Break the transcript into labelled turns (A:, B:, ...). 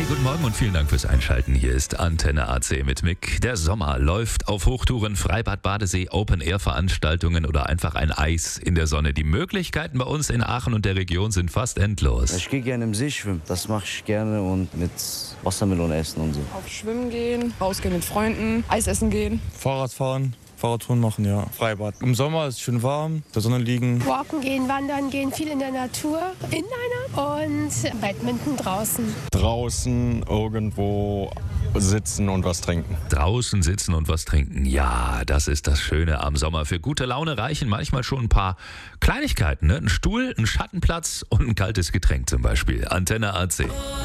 A: Guten Morgen und vielen Dank fürs Einschalten. Hier ist Antenne AC mit Mick. Der Sommer läuft auf Hochtouren, Freibad, Badesee, Open-Air-Veranstaltungen oder einfach ein Eis in der Sonne. Die Möglichkeiten bei uns in Aachen und der Region sind fast endlos.
B: Ich gehe gerne im See schwimmen, das mache ich gerne und mit Wassermelone essen und so.
C: Auf Schwimmen gehen, rausgehen mit Freunden, Eis essen gehen.
D: Fahrrad fahren. Fahrradtouren machen, ja. Freibad. Im Sommer ist es schön warm, in der Sonne liegen.
E: Walken gehen, wandern gehen, viel in der Natur, Inliner und Badminton draußen.
F: Draußen irgendwo sitzen und was trinken.
A: Draußen sitzen und was trinken. Ja, das ist das Schöne am Sommer. Für gute Laune reichen manchmal schon ein paar Kleinigkeiten. Ne? Ein Stuhl, ein Schattenplatz und ein kaltes Getränk zum Beispiel. Antenne AC.